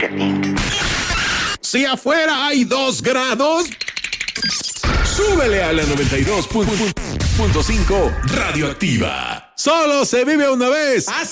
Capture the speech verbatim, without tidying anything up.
Si afuera hay dos grados, súbele a la noventa y dos punto cinco Radioactiva. Solo se vive una vez.